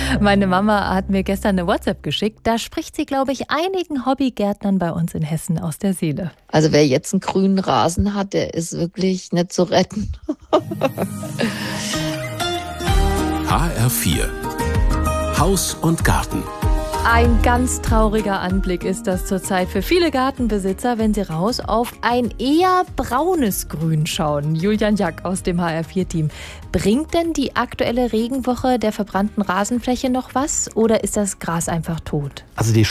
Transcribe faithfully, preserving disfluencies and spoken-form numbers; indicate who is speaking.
Speaker 1: Meine Mama hat mir gestern eine WhatsApp geschickt. Da spricht sie, glaube ich, einigen Hobbygärtnern bei uns in Hessen aus der Seele.
Speaker 2: Also wer jetzt einen grünen Rasen hat, der ist wirklich nicht zu retten.
Speaker 3: H R vier Haus und Garten.
Speaker 1: Ein ganz trauriger Anblick ist das zurzeit für viele Gartenbesitzer, wenn sie raus auf ein eher braunes Grün schauen. Julian Jack aus dem H R vier Team. Bringt denn die aktuelle Regenwoche der verbrannten Rasenfläche noch was oder ist das Gras einfach tot?
Speaker 4: Also die